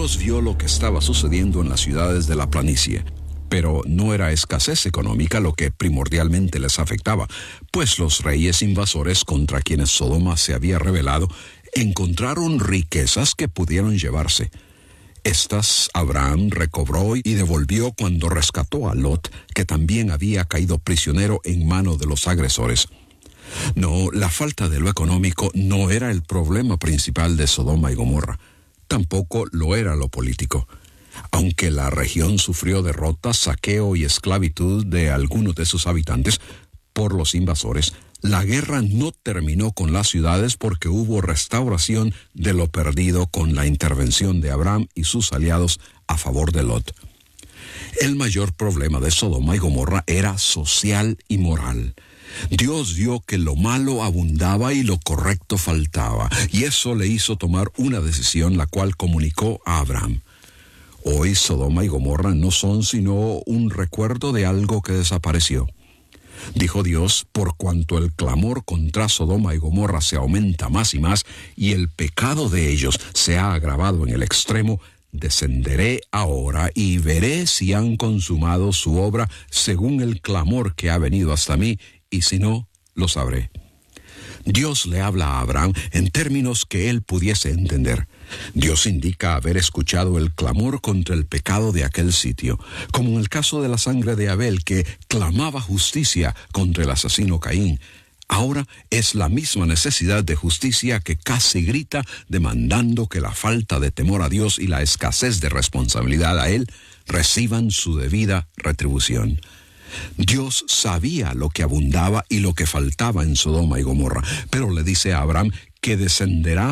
Dios vio lo que estaba sucediendo en las ciudades de la planicie. Pero no era escasez económica lo que primordialmente les afectaba, pues los reyes invasores contra quienes Sodoma se había rebelado encontraron riquezas que pudieron llevarse. Estas Abraham recobró y devolvió cuando rescató a Lot, que también había caído prisionero en mano de los agresores. No, la falta de lo económico no era el problema principal de Sodoma y Gomorra. Tampoco lo era lo político. Aunque la región sufrió derrotas, saqueo y esclavitud de algunos de sus habitantes por los invasores, la guerra no terminó con las ciudades porque hubo restauración de lo perdido con la intervención de Abraham y sus aliados a favor de Lot. El mayor problema de Sodoma y Gomorra era social y moral. Dios vio que lo malo abundaba y lo correcto faltaba, y eso le hizo tomar una decisión la cual comunicó a Abraham. Hoy Sodoma y Gomorra no son sino un recuerdo de algo que desapareció. Dijo Dios, por cuanto el clamor contra Sodoma y Gomorra se aumenta más y más, y el pecado de ellos se ha agravado en el extremo, descenderé ahora y veré si han consumado su obra según el clamor que ha venido hasta mí, y si no, lo sabré. Dios le habla a Abraham en términos que él pudiese entender. Dios indica haber escuchado el clamor contra el pecado de aquel sitio, como en el caso de la sangre de Abel, que clamaba justicia contra el asesino Caín. Ahora es la misma necesidad de justicia que casi grita, demandando que la falta de temor a Dios y la escasez de responsabilidad a Él reciban su debida retribución. Dios sabía lo que abundaba y lo que faltaba en Sodoma y Gomorra, pero le dice a Abraham que descenderá